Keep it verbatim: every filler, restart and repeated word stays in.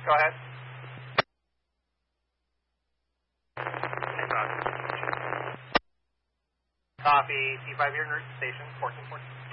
Go ahead. Copy. T five here, nurse station, fourteen fourteen.